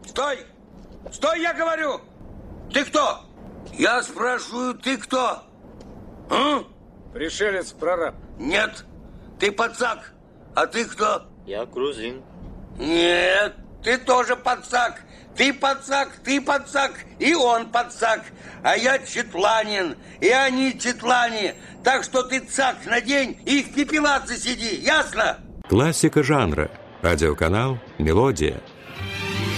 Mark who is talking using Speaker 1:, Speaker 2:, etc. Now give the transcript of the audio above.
Speaker 1: Стой! Стой, я говорю! Ты кто? Я спрашиваю, ты кто? А?
Speaker 2: Пришелец-прораб.
Speaker 1: Нет, ты пацак. А ты кто?
Speaker 3: Я грузин.
Speaker 1: Нет, ты тоже пацак. Ты пацак, и он пацак. А я четланин, и они четлане. Так что ты цак надень и в пепелаце сиди, ясно?
Speaker 4: Классика жанра. Радиоканал «Мелодия».